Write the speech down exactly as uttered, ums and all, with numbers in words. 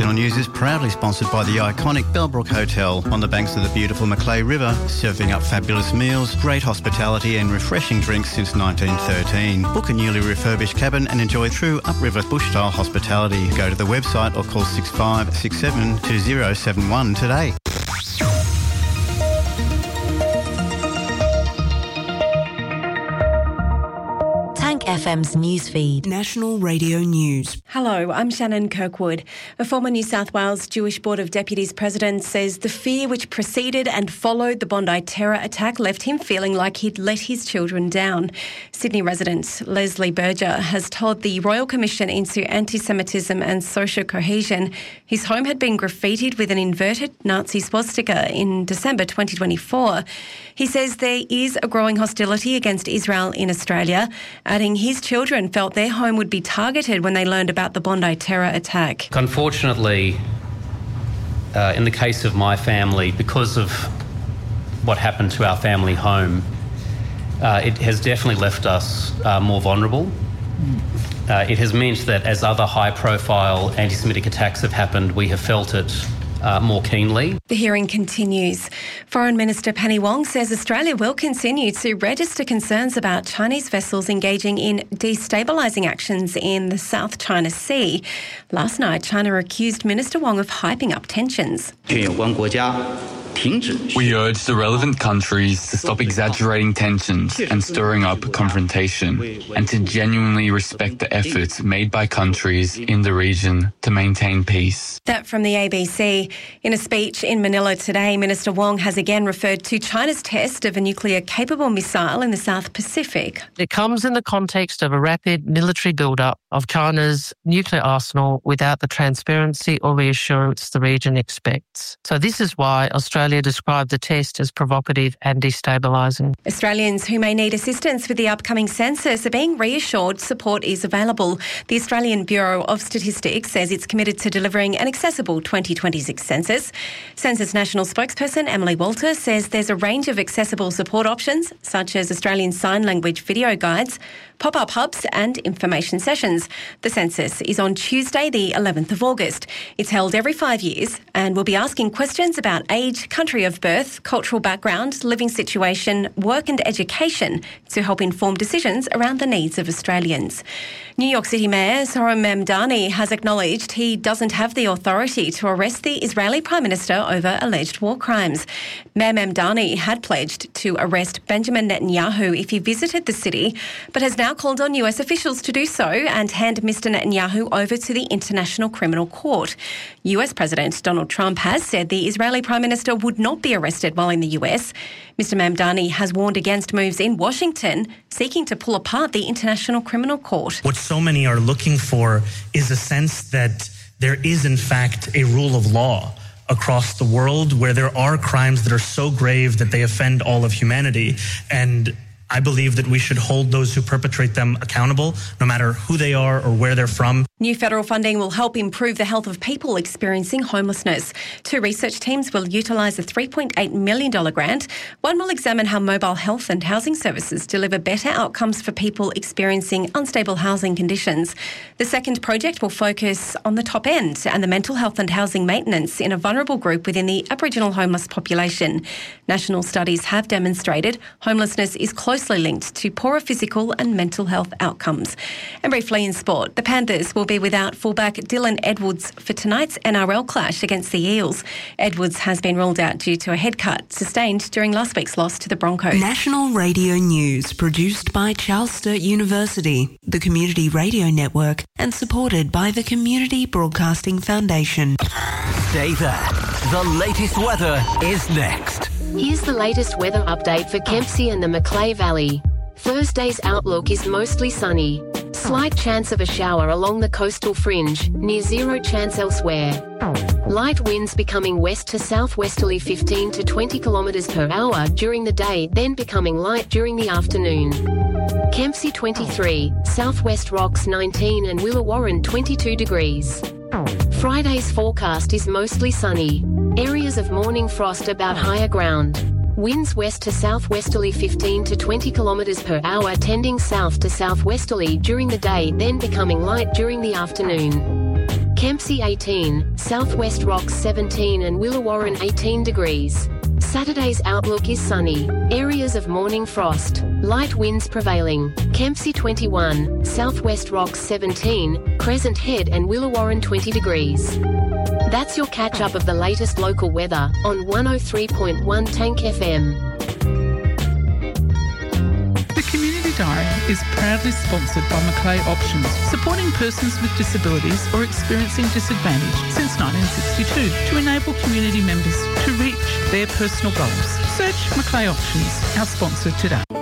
National News is proudly sponsored by the iconic Bellbrook Hotel on the banks of the beautiful Macleay River, serving up fabulous meals, great hospitality and refreshing drinks since nineteen thirteen. Book a newly refurbished cabin and enjoy true upriver bush-style hospitality. Go to the website or call six five six seven two zero seven one today. F M's newsfeed. National Radio News. Hello, I'm Shannon Kirkwood. A former New South Wales Jewish Board of Deputies president says the fear which preceded and followed the Bondi terror attack left him feeling like he'd let his children down. Sydney resident Leslie Berger has told the Royal Commission into Anti-Semitism and Social Cohesion his home had been graffitied with an inverted Nazi swastika in December twenty twenty-four. He says there is a growing hostility against Israel in Australia, adding his children felt their home would be targeted when they learned about the Bondi terror attack. Unfortunately, uh, in the case of my family, because of what happened to our family home, uh, it has definitely left us uh, more vulnerable. Uh, it has meant that as other high-profile anti-Semitic attacks have happened, we have felt it Uh, more keenly. The hearing continues. Foreign Minister Penny Wong says Australia will continue to register concerns about Chinese vessels engaging in destabilising actions in the South China Sea. Last night, China accused Minister Wong of hyping up tensions. We urge the relevant countries to stop exaggerating tensions and stirring up confrontation, and to genuinely respect the efforts made by countries in the region to maintain peace. That from the A B C. In a speech in Manila today, Minister Wong has again referred to China's test of a nuclear-capable missile in the South Pacific. It comes in the context of a rapid military build-up of China's nuclear arsenal without the transparency or reassurance the region expects. So this is why Australia described the test as provocative and destabilising. Australians who may need assistance with the upcoming census are being reassured support is available. The Australian Bureau of Statistics says it's committed to delivering an accessible twenty twenty-six census. Census National spokesperson Emily Walter says there's a range of accessible support options, such as Australian Sign Language video guides, pop-up hubs and information sessions. The census is on Tuesday, the eleventh of August. It's held every five years and will be asking questions about age, country of birth, cultural background, living situation, work and education to help inform decisions around the needs of Australians. New York City Mayor Zohran Mamdani has acknowledged he doesn't have the authority to arrest the Israeli Prime Minister over alleged war crimes. Mayor Mamdani had pledged to arrest Benjamin Netanyahu if he visited the city, but has now called on U S officials to do so and hand Mister Netanyahu over to the International Criminal Court. U S President Donald Trump has said the Israeli Prime Minister would not be arrested while in the U S. Mister Mamdani has warned against moves in Washington seeking to pull apart the International Criminal Court. What so many are looking for is a sense that there is, in fact, a rule of law across the world where there are crimes that are so grave that they offend all of humanity. And I believe that we should hold those who perpetrate them accountable, no matter who they are or where they're from. New federal funding will help improve the health of people experiencing homelessness. Two research teams will utilise a three point eight million dollars grant. One will examine how mobile health and housing services deliver better outcomes for people experiencing unstable housing conditions. The second project will focus on the top end and the mental health and housing maintenance in a vulnerable group within the Aboriginal homeless population. National studies have demonstrated homelessness is closely linked to poorer physical and mental health outcomes. And briefly in sport, the Panthers will be without fullback Dylan Edwards for tonight's N R L clash against the Eels. Edwards has been ruled out due to a head cut sustained during last week's loss to the Broncos. National Radio News, produced by Charles Sturt University, the Community Radio Network, and supported by the Community Broadcasting Foundation. Stay there. The latest weather is next. Here's the latest weather update for Kempsey and the Macleay Valley. Thursday's outlook is mostly sunny. Slight chance of a shower along the coastal fringe, near zero chance elsewhere. Light winds becoming west to southwesterly fifteen to twenty kilometres per hour during the day, then becoming light during the afternoon. Kempsey twenty-three, Southwest Rocks nineteen and Willawarren twenty-two degrees. Friday's forecast is mostly sunny. Areas of morning frost about higher ground. Winds west to southwesterly fifteen to twenty kilometres per hour tending south to southwesterly during the day, then becoming light during the afternoon. Kempsey eighteen, Southwest Rocks seventeen and Willawarrin eighteen degrees. Saturday's outlook is sunny. Areas of morning frost. Light winds prevailing. Kempsey twenty-one, Southwest Rocks seventeen, Crescent Head and Willawarrin twenty degrees. That's your catch-up of the latest local weather on one oh three point one Tank F M. The Community Diary is proudly sponsored by Macleay Options, supporting persons with disabilities or experiencing disadvantage since nineteen sixty-two to enable community members to reach their personal goals. Search Macleay Options, our sponsor today.